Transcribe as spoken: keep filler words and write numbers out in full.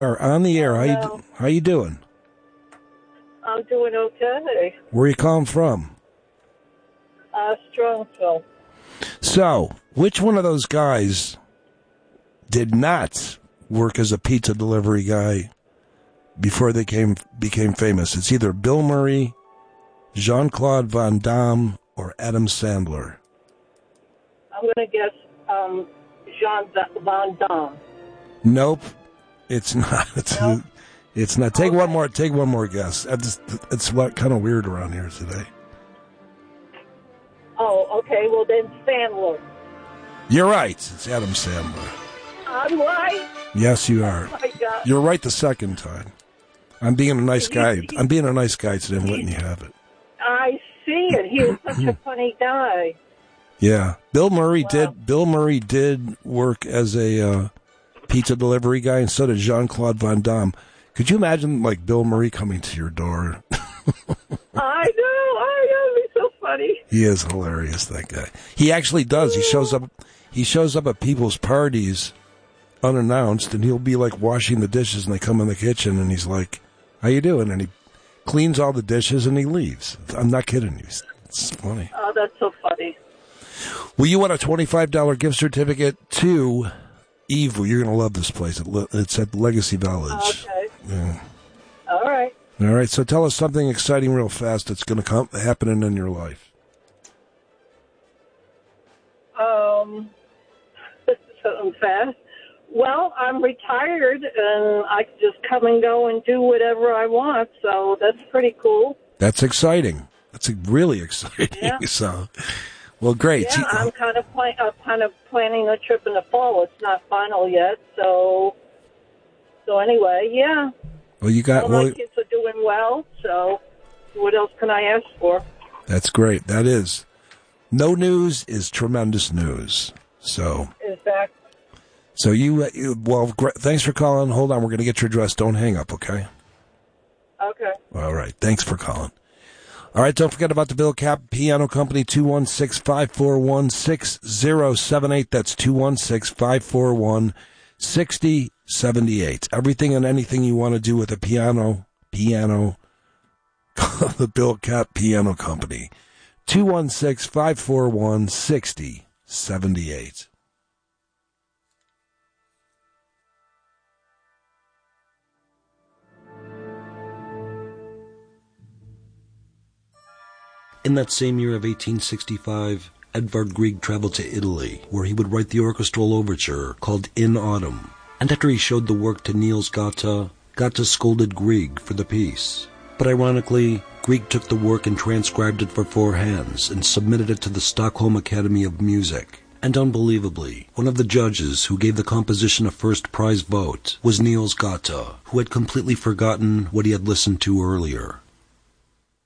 Are on the air. How you, Hello. how you doing? I'm doing okay. Where are you calling from? Uh, Strongsville. So, which one of those guys did not work as a pizza delivery guy before they came became famous? It's either Bill Murray, Jean-Claude Van Damme, or Adam Sandler. I'm going to guess um, Jean Van Damme. Nope, it's not. It's, No? it's not. Take Okay. one more. Take one more guess. It's, it's what kind of weird around here today. Oh, okay. Well, then Sandler. You're right. It's Adam Sandler. I'm right. Yes, you are. Oh, my God. You're right the second time. I'm being a nice guy. I'm being a nice guy today. I'm letting you have it. I see it. He is such a funny guy. Yeah, Bill Murray Wow. did. Bill Murray did work as a uh, pizza delivery guy, and so did Jean-Claude Van Damme. Could you imagine, like, Bill Murray coming to your door? I know. I know. He's so funny. He is hilarious, that guy. He actually does. He shows up. He shows up at people's parties unannounced, and he'll be like washing the dishes, and they come in the kitchen, and he's like, "How you doing?" And he cleans all the dishes, and he leaves. I'm not kidding you. It's funny. Oh, that's so funny. Well, you want a twenty-five dollars gift certificate to Evu. You're going to love this place. It's at Legacy Village. Okay. Yeah. All right. All right, so tell us something exciting real fast that's going to come happening in your life. Um, something fast. Well, I'm retired, and I can just come and go and do whatever I want, so that's pretty cool. That's exciting. That's really exciting. Yeah. So, well, great. Yeah, See- I'm kind of pla- uh, kind of planning a trip in the fall. It's not final yet, so so anyway, yeah. well, you got. All Well, my kids are doing well, so what else can I ask for? that's great. That is. No news is tremendous news. So, In fact, so you. Uh, you well, gr- thanks for calling. Hold on, we're going to get your address. Don't hang up, okay? okay. All right. Thanks for calling. All right. Don't forget about the Bill Cap Piano Company, two one six, five four one, six zero seven eight. That's two one six, five four one, six zero seven eight. Everything and anything you want to do with a piano, piano, the Bill Cap Piano Company, two one six, five four one, six zero seven eight. In that same year of eighteen sixty-five, Edvard Grieg traveled to Italy, where he would write the orchestral overture called In Autumn. And after he showed the work to Niels Gata, Gata scolded Grieg for the piece. But ironically, Grieg took the work and transcribed it for four hands and submitted it to the Stockholm Academy of Music. And unbelievably, one of the judges who gave the composition a first prize vote was Niels Gata, who had completely forgotten what he had listened to earlier.